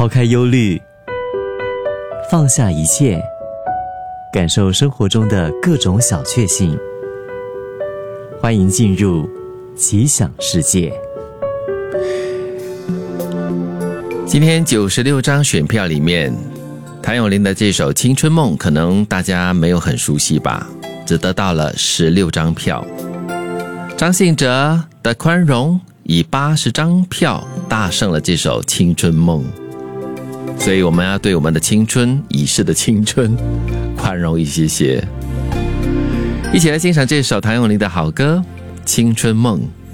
抛开忧虑，放下一切，感受生活中的各种小确幸。欢迎进入奇想世界。 今天96张选票里面，谭咏麟的这首《青春梦》可能大家没有很熟悉吧，只得到了16张票。张信哲的宽容以80张票大胜了这首《青春梦》，所以我们要对我们的青春，已逝的青春宽容一些。一起来欣赏这首谭咏麟的好歌《青春梦》。